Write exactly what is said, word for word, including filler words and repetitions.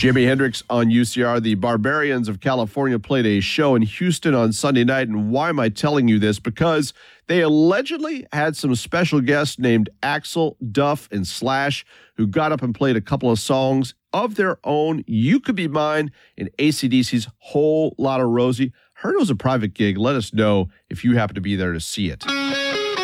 Jimi Hendrix on U C R. The Barbarians of California played a show in Houston on Sunday night. And why am I telling you this? Because they allegedly had some special guests named Axl, Duff, and Slash who got up and played a couple of songs of their own. You Could Be Mine and A C D C's Whole Lotta Rosie. Heard it was a private gig. Let us know if you happen to be there to see it.